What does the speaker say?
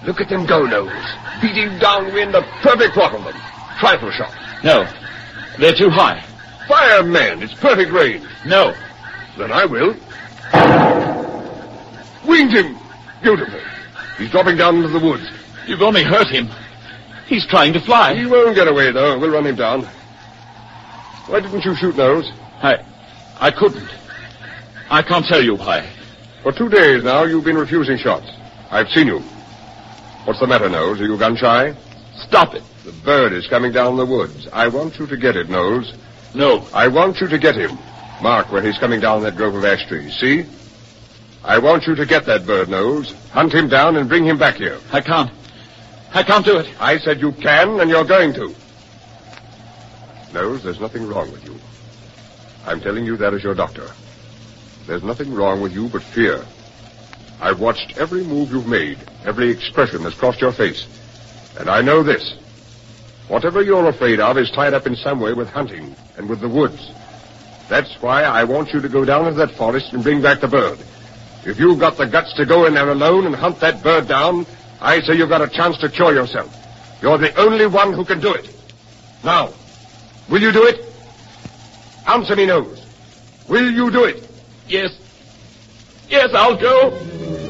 Look at them go, Nose. Beating downwind a perfect throttle them. Trifle shot. No. They're too high. Fire, man. It's perfect range. No. Then I will. Winged him. Beautiful. He's dropping down into the woods. You've only hurt him. He's trying to fly. He won't get away, though. We'll run him down. Why didn't you shoot, Nose? I couldn't. I can't tell you why. For 2 days now, you've been refusing shots. I've seen you. What's the matter, Nose? Are you gun-shy? Stop it. The bird is coming down the woods. I want you to get it, Nose. No. I want you to get him. Mark where he's coming down that grove of ash trees. See? I want you to get that bird, Nose. Hunt him down and bring him back here. I can't do it. I said you can, and you're going to. Nose, there's nothing wrong with you. I'm telling you that as your doctor. There's nothing wrong with you but fear. I've watched every move you've made, every expression that's crossed your face. And I know this. Whatever you're afraid of is tied up in some way with hunting and with the woods. That's why I want you to go down into that forest and bring back the bird. If you've got the guts to go in there alone and hunt that bird down, I say you've got a chance to cure yourself. You're the only one who can do it. Now, will you do it? Answer me, Nose. Will you do it? Yes. Yes, I'll go.